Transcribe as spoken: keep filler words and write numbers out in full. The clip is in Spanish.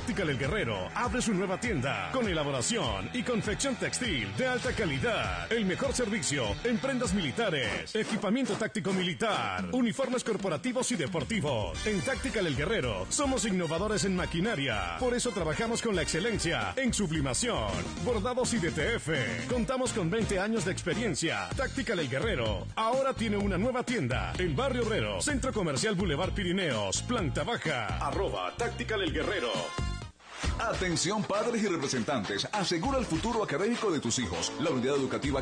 Tactical El Guerrero abre su nueva tienda con elaboración y confección textil de alta calidad. El mejor servicio en prendas militares, equipamiento táctico militar, uniformes corporativos y deportivos. En Tactical El Guerrero somos innovadores en maquinaria. Por eso trabajamos con la excelencia en sublimación, bordados y D T F. Contamos con veinte años de experiencia. Tactical El Guerrero ahora tiene una nueva tienda. El Barrio Herrero, Centro Comercial Boulevard Pirineos, planta baja. Arroba Tactical El Guerrero. Atención padres y representantes, asegura el futuro académico de tus hijos. La unidad educativa